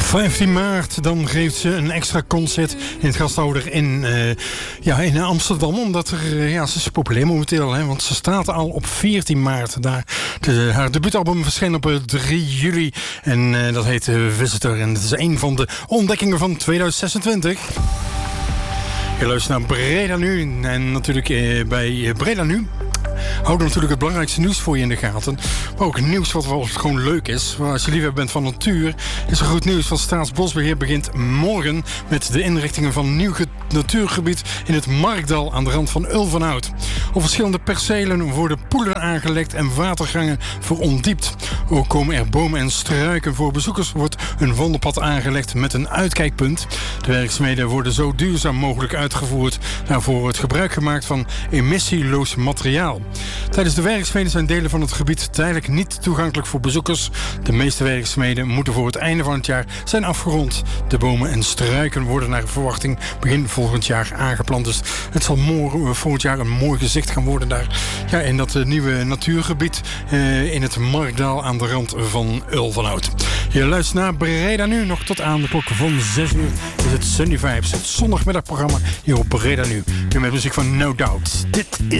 15 maart, dan geeft ze een extra concert in het Gasthouder in Amsterdam. Omdat ze is populair momenteel, hè, want ze staat al op 14 maart daar. Haar debuutalbum verscheen op 3 juli en dat heet Visitor. En dat is een van de ontdekkingen van 2026. Je luistert naar Breda Nu en natuurlijk bij Breda Nu houden natuurlijk het belangrijkste nieuws voor je in de gaten. Maar ook nieuws wat wel gewoon leuk is. Als je liefhebber bent van natuur, is er goed nieuws. Van Staatsbosbeheer begint morgen met de inrichtingen van een nieuw natuurgebied in het Markdal aan de rand van Ulvenhout. Op verschillende percelen worden poelen aangelegd en watergangen verondiept. Ook komen er bomen en struiken. Voor bezoekers wordt een wandelpad aangelegd met een uitkijkpunt. De werkzaamheden worden zo duurzaam mogelijk uitgevoerd. Daarvoor wordt gebruik gemaakt van emissieloos materiaal. Tijdens de werkzaamheden zijn delen van het gebied tijdelijk niet toegankelijk voor bezoekers. De meeste werkzaamheden moeten voor het einde van het jaar zijn afgerond. De bomen en struiken worden naar verwachting begin volgend jaar aangeplant. Dus het zal volgend jaar een mooi gezicht gaan worden daar. Ja, in dat nieuwe natuurgebied in het Markdal aan de rand van Ulvenhout. Je luistert naar Breda Nu, nog tot aan de klok van 6 uur is het Sunday Vibes, het zondagmiddagprogramma hier op Breda Nu. Weer met muziek van No Doubt. Dit is